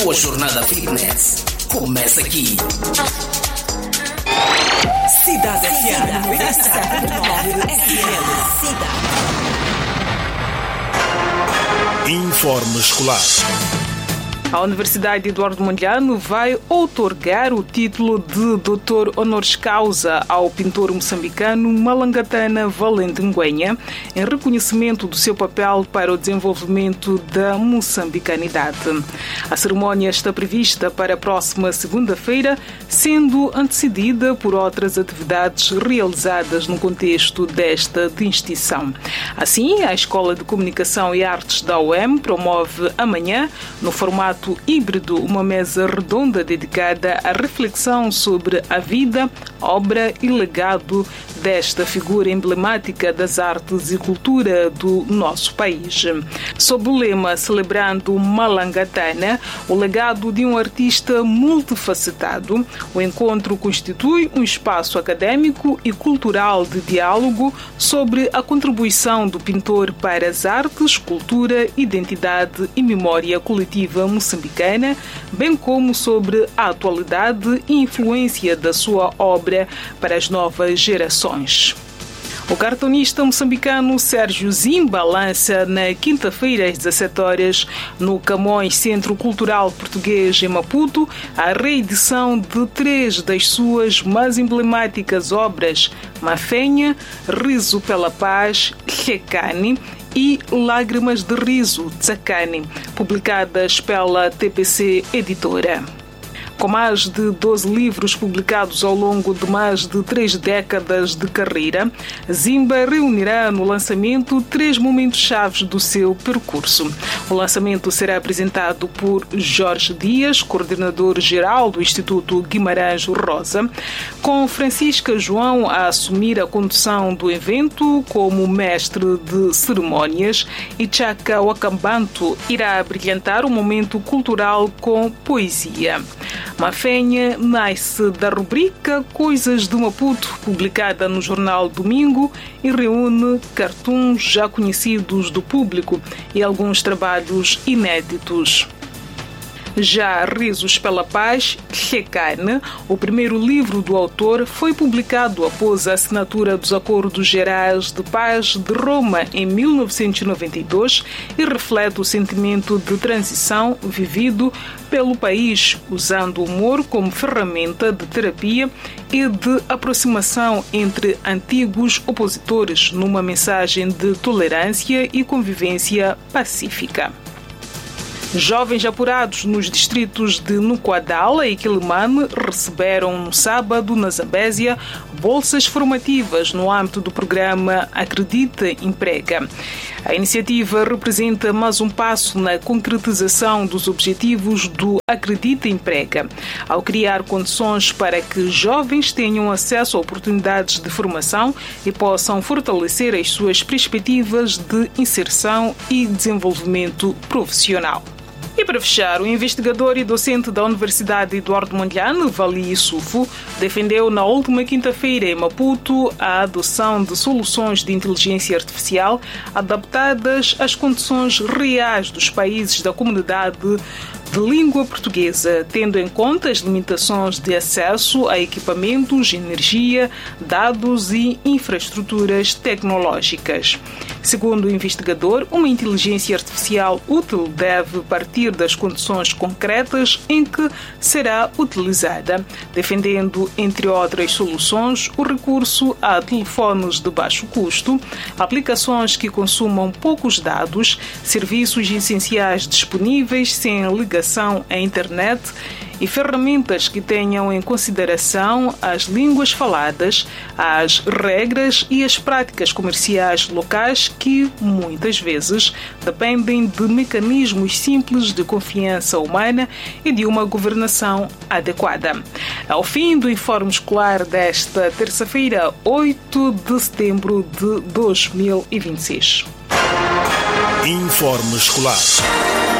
Sua jornada fitness começa aqui. Cidade FM 97.9 Informe escolar. A Universidade Eduardo Mondlane vai outorgar o título de Doutor Honoris Causa ao pintor moçambicano Malangatana Valente Ngwenha, em reconhecimento do seu papel para o desenvolvimento da moçambicanidade. A cerimónia está prevista para a próxima segunda-feira, sendo antecedida por outras atividades realizadas no contexto desta distinção. Assim, a Escola de Comunicação e Artes da UEM promove amanhã, no formato híbrido, uma mesa redonda dedicada à reflexão sobre a vida, obra e legado desta figura emblemática das artes e cultura do nosso país. Sob o lema Celebrando Malangatana, o legado de um artista multifacetado, o encontro constitui um espaço acadêmico e cultural de diálogo sobre a contribuição do pintor para as artes, cultura, identidade e memória coletiva moçambicana, bem como sobre a atualidade e influência da sua obra para as novas gerações. O cartunista moçambicano Sérgio Zimba lança na quinta-feira às 17 horas no Camões Centro Cultural Português em Maputo a reedição de 3 das suas mais emblemáticas obras: Mafenha, Riso pela Paz, Checane e Lágrimas de Riso, Tsakane, publicadas pela TPC Editora. Com mais de 12 livros publicados ao longo de mais de 3 décadas de carreira, Zimba reunirá no lançamento 3 momentos-chave do seu percurso. O lançamento será apresentado por Jorge Dias, coordenador-geral do Instituto Guimarães Rosa, com Francisca João a assumir a condução do evento como mestre de cerimônias, e Chaka Wakambanto irá brilhantar o momento cultural com poesia. Mafenha nasce da rubrica Coisas de Maputo, publicada no jornal Domingo, e reúne cartoons já conhecidos do público e alguns trabalhos inéditos. Já Risos pela Paz, Checane, o primeiro livro do autor, foi publicado após a assinatura dos Acordos Gerais de Paz de Roma em 1992 e reflete o sentimento de transição vivido pelo país, usando o humor como ferramenta de terapia e de aproximação entre antigos opositores, numa mensagem de tolerância e convivência pacífica. Jovens apurados nos distritos de Nuquadala e Quilimane receberam no sábado, na Zambésia, bolsas formativas no âmbito do programa Acredita Emprega. A iniciativa representa mais um passo na concretização dos objetivos do Acredita Emprega, ao criar condições para que jovens tenham acesso a oportunidades de formação e possam fortalecer as suas perspectivas de inserção e desenvolvimento profissional. E para fechar, o investigador e docente da Universidade Eduardo Mondlane, Vali Sufo, defendeu na última quinta-feira em Maputo a adoção de soluções de inteligência artificial adaptadas às condições reais dos países da comunidade de língua portuguesa, tendo em conta as limitações de acesso a equipamentos, energia, dados e infraestruturas tecnológicas. Segundo o investigador, uma inteligência artificial útil deve partir das condições concretas em que será utilizada, defendendo, entre outras soluções, o recurso a telefones de baixo custo, aplicações que consumam poucos dados, serviços essenciais disponíveis sem ligação à internet e ferramentas que tenham em consideração as línguas faladas, as regras e as práticas comerciais locais que, muitas vezes, dependem de mecanismos simples de confiança humana e de uma governação adequada. Ao fim do informe escolar desta terça-feira, 8 de setembro de 2026. Informe escolar.